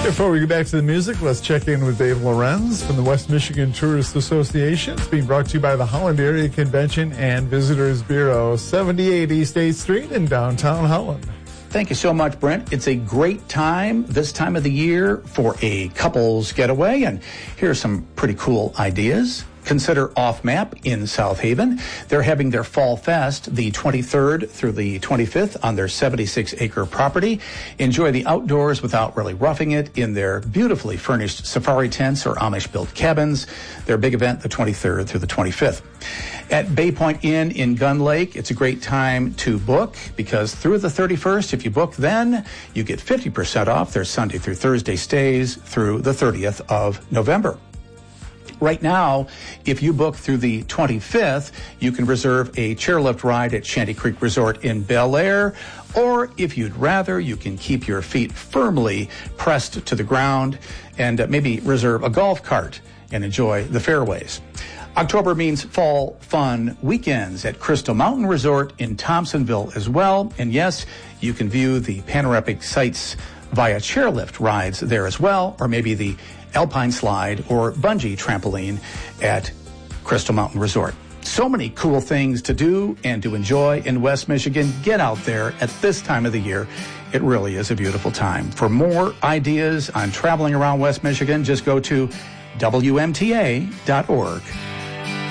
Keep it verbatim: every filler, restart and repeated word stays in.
Before we get back to the music, let's check in with Dave Lorenz from the West Michigan Tourist Association. It's being brought to you by the Holland Area Convention and Visitors Bureau, seventy-eight East eighth Street in downtown Holland. Thank you so much, Brent. It's a great time this time of the year for a couples getaway, and here are some pretty cool ideas. Consider Off Map in South Haven. They're having their Fall Fest the twenty-third through the twenty-fifth on their seventy-six acre property. Enjoy the outdoors without really roughing it in their beautifully furnished safari tents or Amish-built cabins. Their big event the twenty-third through the twenty-fifth. At Bay Point Inn in Gun Lake, it's a great time to book because through the thirty-first, if you book then, you get fifty percent off their Sunday through Thursday stays through the thirtieth of November. Right now, if you book through the twenty-fifth, you can reserve a chairlift ride at Shanty Creek Resort in Bel Air, or if you'd rather, you can keep your feet firmly pressed to the ground and uh, maybe reserve a golf cart and enjoy the fairways. October means fall fun weekends at Crystal Mountain Resort in Thompsonville as well. And yes, you can view the panoramic sights via chairlift rides there as well, or maybe the alpine slide or bungee trampoline at Crystal Mountain Resort. So many cool things to do and to enjoy in West Michigan. Get out there at this time of the year. It really is a beautiful time. For more ideas on traveling around West Michigan, just go to W M T A dot org.